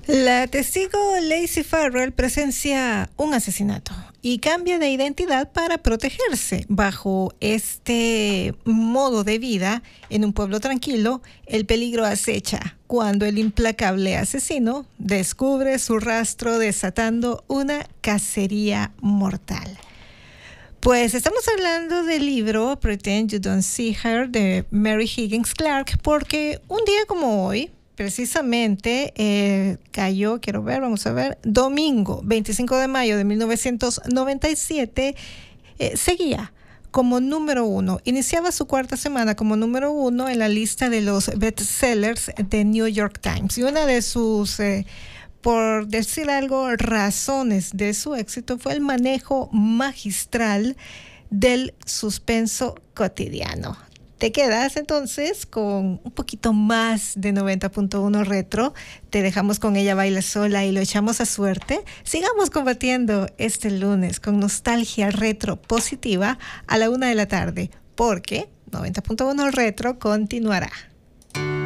La testigo Lacey Farrell presencia un asesinato y cambia de identidad para protegerse. Bajo este modo de vida, en un pueblo tranquilo, el peligro acecha cuando el implacable asesino descubre su rastro desatando una cacería mortal. Pues estamos hablando del libro Pretend You Don't See Her de Mary Higgins Clark, porque un día como hoy, precisamente cayó, vamos a ver, domingo 25 de mayo de 1997, seguía como número uno, iniciaba su cuarta semana como número uno en la lista de los bestsellers de New York Times. Y una de sus, por decir algo, razones de su éxito fue el manejo magistral del suspenso cotidiano. Te quedas entonces con un poquito más de 90.1 Retro. Te dejamos con Ella Baila Sola y lo echamos a suerte. Sigamos combatiendo este lunes con nostalgia retro positiva a la 1 de la tarde, porque 90.1 Retro continuará.